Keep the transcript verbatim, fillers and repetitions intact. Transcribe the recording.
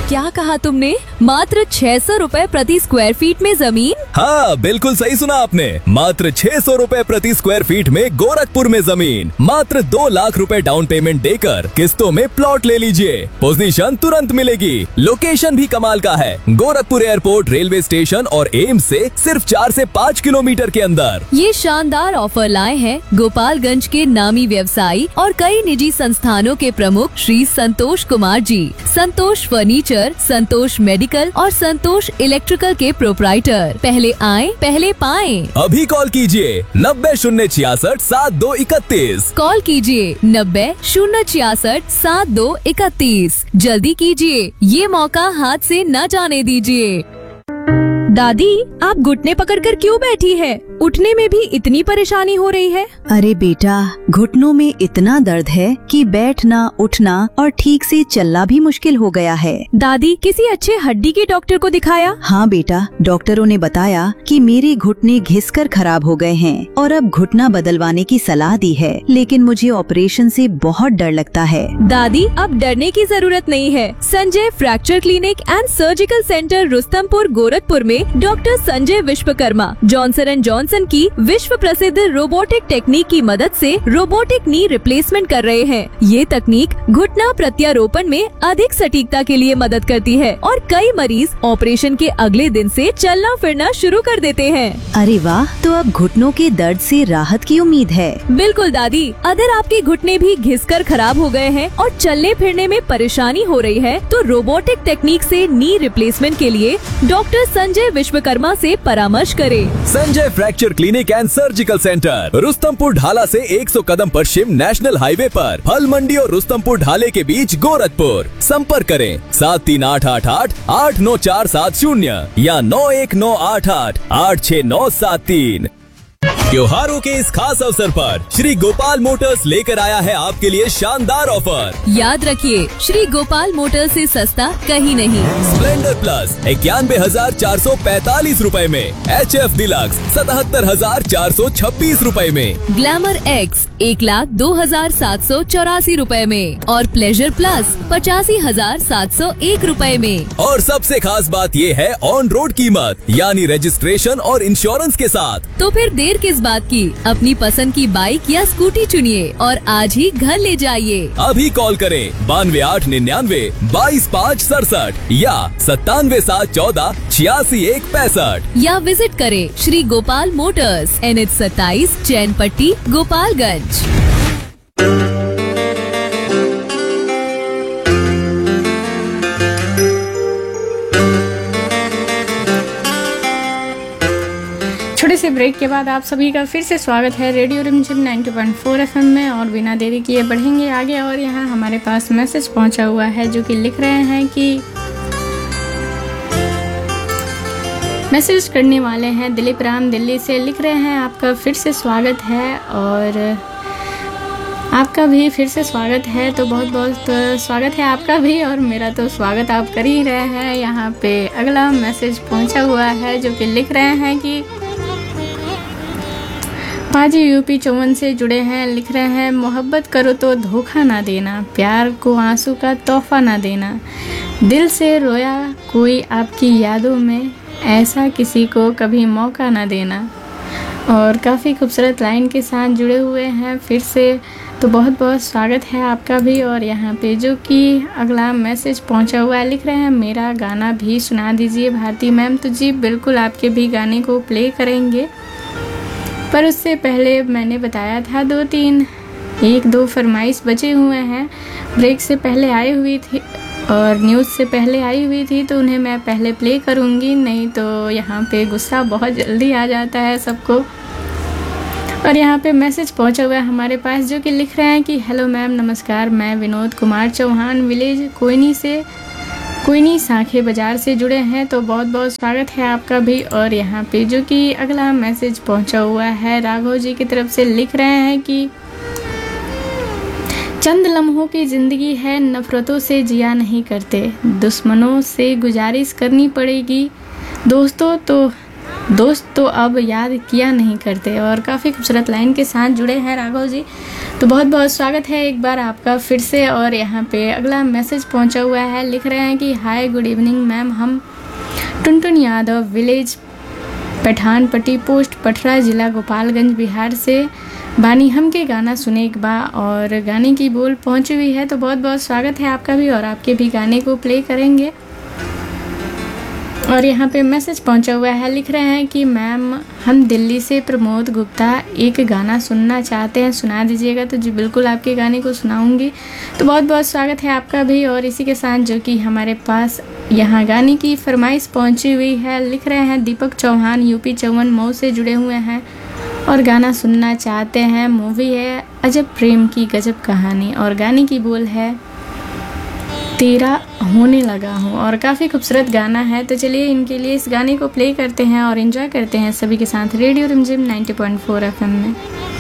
क्या कहा तुमने? मात्र छह सौ रूपए प्रति स्क्वायर फीट में जमीन? हाँ, बिल्कुल सही सुना आपने। मात्र छह सौ रूपए प्रति स्क्वायर फीट में गोरखपुर में जमीन। मात्र दो लाख रुपए डाउन पेमेंट देकर किस्तों में प्लॉट ले लीजिए। पोजीशन तुरंत मिलेगी। लोकेशन भी कमाल का है। गोरखपुर एयरपोर्ट, रेलवे स्टेशन और एम्स से सिर्फ चार से पाँच किलोमीटर के अंदर। ये शानदार ऑफर लाए हैं गोपालगंज के नामी व्यवसायी और कई निजी संस्थानों के प्रमुख श्री संतोष कुमार जी। संतोष फर्नीचर, संतोष मेडिकल और संतोष इलेक्ट्रिकल के प्रोप्राइटर। पहले आएं, पहले पाएं। अभी कॉल कीजिए नब्बे शून्य छियासठ सात दो इकतीस। कॉल कीजिए नब्बे शून्य छियासठ सात दो इकतीस। जल्दी कीजिए, ये मौका हाथ से न जाने दीजिए। दादी, आप घुटने पकड़कर क्यों बैठी है? उठने में भी इतनी परेशानी हो रही है? अरे बेटा, घुटनों में इतना दर्द है कि बैठना, उठना और ठीक से चलना भी मुश्किल हो गया है। दादी, किसी अच्छे हड्डी के डॉक्टर को दिखाया? हाँ बेटा, डॉक्टरों ने बताया कि मेरे घुटने घिसकर खराब हो गए हैं और अब घुटना बदलवाने की सलाह दी है, लेकिन मुझे ऑपरेशन से बहुत डर लगता है। दादी, अब डरने की जरूरत नहीं है। Sanjay fracture clinic and surgical centre Rustampur Gorakhpur में doctor Sanjay Vishwakarma Johnson and Johnson की विश्व प्रसिद्ध रोबोटिक टेक्निक की मदद से रोबोटिक नी रिप्लेसमेंट कर रहे हैं। ये तकनीक घुटना प्रत्यारोपण में अधिक सटीकता के लिए मदद करती है और कई मरीज ऑपरेशन के अगले दिन से चलना फिरना शुरू कर देते हैं। अरे वाह, तो अब घुटनों के दर्द से राहत की उम्मीद है। बिल्कुल दादी, अगर आपके घुटने भी घिसकर खराब हो गए हैं और चलने फिरने में परेशानी हो रही है, तो रोबोटिक टेक्निक से नी रिप्लेसमेंट के लिए डॉक्टर संजय विश्वकर्मा से परामर्श करें। Sanjay fracture clinic and surgical centre, Rustampur ढाला से सौ कदम पश्चिम नेशनल हाईवे पर, फल मंडी और रुस्तमपुर ढाले के बीच गोरखपुर। संपर्क करें सात तीन आठ आठ आठ आठ नौ चार सात शून्य या नौ एक नौ आठ आठ आठ छह नौ सात तीन। त्योहारों के इस खास अवसर पर श्री गोपाल मोटर्स लेकर आया है आपके लिए शानदार ऑफर। याद रखिए, श्री गोपाल मोटर्स से सस्ता कहीं नहीं। स्प्लेंडर प्लस इक्यानवे हजार चार सौ पैतालीस रूपए में, एच एफ डिलक्स सतहत्तर हजार चार सौ छब्बीस रूपए में, ग्लैमर एक्स एक लाख दो हजार सात सौ चौरासी रूपए में और प्लेजर प्लस पचासी हजार सात सौ एक रूपए में। और सबसे खास बात ये है ऑन रोड कीमत, यानी रजिस्ट्रेशन और इंश्योरेंस के साथ। तो फिर देर किस बात की? अपनी पसंद की बाइक या स्कूटी चुनिए और आज ही घर ले जाइए। अभी कॉल करें बानवे आठ निन्यानवे बाईस पाँच सड़सठ या सत्तानवे सात चौदह छियासी एक पैंसठ या विजिट करें Shri Gopal Motors, N H सत्ताईस, चैन पट्टी, गोपालगंज। छोटे से ब्रेक के बाद आप सभी का फिर से स्वागत है रेडियो रिमझिम ninety point four F M में। और बिना देरी किए बढ़ेंगे आगे। और यहाँ हमारे पास मैसेज पहुँचा हुआ है जो कि लिख रहे हैं कि मैसेज करने वाले हैं दिलीप राम दिल्ली से। लिख रहे हैं आपका फिर से स्वागत है और आपका भी फिर से स्वागत है। तो बहुत बहुत स्वागत है आपका भी और मेरा तो स्वागत आप कर ही रहे हैं। यहाँ पे अगला मैसेज पहुँचा हुआ है जो कि लिख रहे हैं कि पाजी यूपी चौवन से जुड़े हैं। लिख रहे हैं मोहब्बत करो तो धोखा ना देना, प्यार को आंसू का तोहफा ना देना, दिल से रोया कोई आपकी यादों में, ऐसा किसी को कभी मौका ना देना। और काफ़ी खूबसूरत लाइन के साथ जुड़े हुए हैं फिर से। तो बहुत बहुत स्वागत है आपका भी। और यहाँ पे जो कि अगला मैसेज पहुँचा हुआ है, लिख रहे हैं मेरा गाना भी सुना दीजिए भारती मैम। तो जी बिल्कुल आपके भी गाने को प्ले करेंगे, पर उससे पहले मैंने बताया था दो तीन एक दो फरमाइश बचे हुए हैं। ब्रेक से पहले आई हुई थी और न्यूज़ से पहले आई हुई थी, तो उन्हें मैं पहले प्ले करूँगी, नहीं तो यहाँ पे गुस्सा बहुत जल्दी आ जाता है सबको। और यहाँ पे मैसेज पहुँचा हुआ है हमारे पास जो कि लिख रहे हैं कि हेलो मैम नमस्कार, मैं विनोद कुमार चौहान विलेज कोयनी से कोयनी साखे बाज़ार से जुड़े हैं। तो बहुत बहुत स्वागत है आपका भी। और यहाँ पे जो कि अगला मैसेज पहुँचा हुआ है राघव जी की तरफ से। लिख रहे हैं कि चंद लम्हों की ज़िंदगी है, नफ़रतों से जिया नहीं करते, दुश्मनों से गुजारिश करनी पड़ेगी, दोस्तों तो दोस्त तो अब याद किया नहीं करते। और काफ़ी खूबसूरत लाइन के साथ जुड़े हैं राघव जी, तो बहुत बहुत स्वागत है एक बार आपका फिर से। और यहाँ पे अगला मैसेज पहुँचा हुआ है, लिख रहे हैं कि हाय गुड इवनिंग मैम, हम टुनटुन यादव विलेज पठानपट्टी पोस्ट पटरा जिला गोपालगंज बिहार से बानी हम के गाना सुने एक बा, और गाने की बोल पहुँची हुई है, तो बहुत बहुत स्वागत है आपका भी और आपके भी गाने को प्ले करेंगे। और यहाँ पे मैसेज पहुँचा हुआ है, लिख रहे हैं कि मैम हम दिल्ली से प्रमोद गुप्ता एक गाना सुनना चाहते हैं, सुना दीजिएगा। तो जी बिल्कुल आपके गाने को सुनाऊंगी, तो बहुत बहुत स्वागत है आपका भी। और इसी के साथ जो कि हमारे पास यहाँ गाने की फरमाइश पहुँची हुई है, लिख रहे हैं दीपक चौहान यूपी चौवन मऊ से जुड़े हुए हैं और गाना सुनना चाहते हैं। मूवी है अजब प्रेम की गजब कहानी और गाने की बोल है तेरा होने लगा हूँ, और काफ़ी खूबसूरत गाना है। तो चलिए इनके लिए इस गाने को प्ले करते हैं और एंजॉय करते हैं सभी के साथ रेडियो रिमझिम ninety point four F M में।